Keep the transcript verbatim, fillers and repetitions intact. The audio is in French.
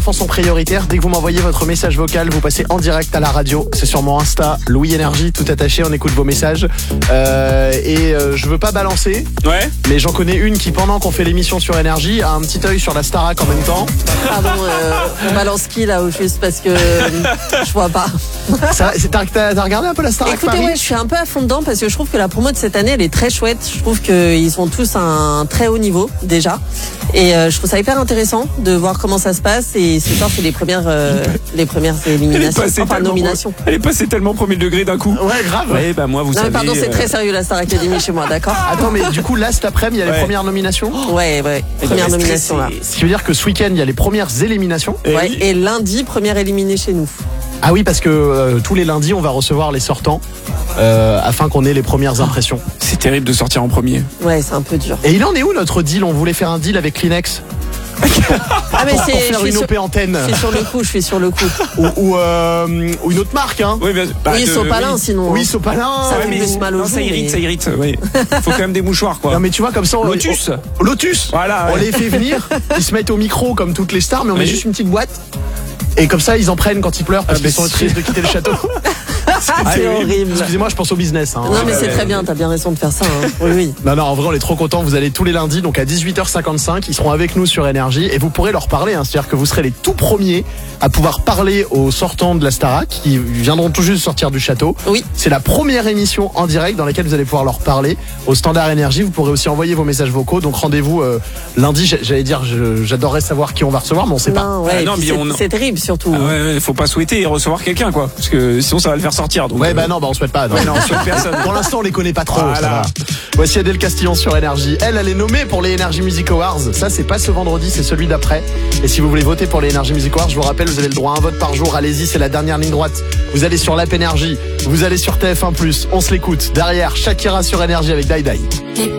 Sont prioritaires. Dès que vous m'envoyez votre message vocal, vous passez en direct à la radio. C'est sur mon Insta, Louis Énergie, tout attaché. On écoute vos messages. Euh, et euh, je veux pas balancer. Ouais. Mais j'en connais une qui, pendant qu'on fait l'émission sur Énergie, a un petit œil sur la Starac en même temps. Pardon, euh, on balance qui là, ou juste parce que euh, je vois pas. Ça, c'est, t'as, t'as regardé un peu la Starac Écoutez, Paris ouais, je suis un peu à fond dedans parce que je trouve que la promo de cette année, elle est très chouette. Je trouve qu'ils sont tous à un très haut niveau déjà. Et euh, je trouve ça hyper intéressant de voir comment ça se passe. Et ce soir, c'est les premières, euh, les premières éliminations, enfin nominations. Elle est passée tellement premier degré d'un coup. Ouais, grave. Ouais, bah moi, vous non, savez. mais pardon, c'est euh... très sérieux la Star Academy chez moi, d'accord? Attends, mais du coup, là, cet après-midi, il y a les Ouais. premières nominations. Ouais, ouais. Première bah, nomination là. Ce qui veut dire que ce week-end, il y a les premières éliminations. Et Ouais. oui. Et lundi, première éliminée chez nous. Ah oui, parce que euh, tous les lundis, on va recevoir les sortants euh, afin qu'on ait les premières impressions. C'est terrible de sortir en premier. Ouais, c'est un peu dur. Et il en est où notre deal? On voulait faire un deal avec Kleenex Ah mais pour, c'est pour je faire suis une sur, O P antenne je suis sur le coup, je suis sur le coup. ou, ou, euh, ou une autre marque, hein. Oui, bien, bah, oui, de- Sopalin oui. sinon. Oui, hein. Sopalin. Ça ouais, fait mais- plus mal au Non, jour, ça irrite, mais- ça irrite. Oui. Faut quand même des mouchoirs, quoi. Non mais tu vois comme ça on, Lotus. on- Lotus Voilà, on ouais. les fait venir, ils se mettent au micro comme toutes les stars, mais on met Oui. juste une petite boîte. Et comme ça ils en prennent quand ils pleurent parce Ah, qu'ils bah, sont si. tristes de quitter le château. Ah, C'est oui, oui. horrible. Excusez-moi, je pense au business, hein. Non mais ouais, c'est ouais, très ouais. bien, t'as bien raison de faire ça. Hein. Oui, oui. Non, non, en vrai, on est trop contents. Vous allez tous les lundis, donc à dix-huit heures cinquante-cinq. Ils seront avec nous sur Énergie et vous pourrez leur parler. Hein. C'est-à-dire que vous serez les tout premiers à pouvoir parler aux sortants de la Starac qui viendront tout juste sortir du château. Oui. C'est la première émission en direct dans laquelle vous allez pouvoir leur parler au standard Énergie. Vous pourrez aussi envoyer vos messages vocaux. Donc rendez-vous euh, lundi. J'- J'allais dire, je- j'adorerais savoir qui on va recevoir, mais on sait pas. Non, ouais, Ah, et non, puis mais c'est, on- c'est terrible surtout. Ah ouais, ouais, faut pas souhaiter recevoir quelqu'un, quoi. Parce que sinon, ça va le faire sortir. Donc, Ouais, euh, bah non, bah on souhaite pas. Non, Ouais, non, on souhaite personne. Pour l'instant, on les connaît pas trop. Voilà. Ça va. Voici Adèle Castillon sur Énergie. Elle, elle est nommée pour les Energy Music Awards. Ça, c'est pas ce vendredi, c'est celui d'après. Et si vous voulez voter pour les Energy Music Awards, je vous rappelle, vous avez le droit à un vote par jour. Allez-y, c'est la dernière ligne droite. Vous allez sur l'app Énergie, vous allez sur T F un plus. On se l'écoute. Derrière, Shakira sur Énergie avec Dai Dai.